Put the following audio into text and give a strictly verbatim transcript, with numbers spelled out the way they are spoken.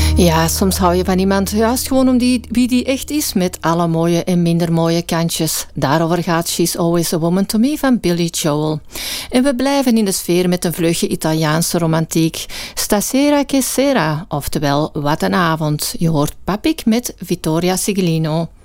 Ja, soms hou je van iemand juist gewoon om die, wie die echt is, met alle mooie en minder mooie kantjes. Daarover gaat She's Always a Woman to Me van Billy Joel. En we blijven in de sfeer met een vleugje Italiaanse romantiek. Stasera che sera, oftewel Wat een avond. Je hoort Papik met Vittoria Siglino.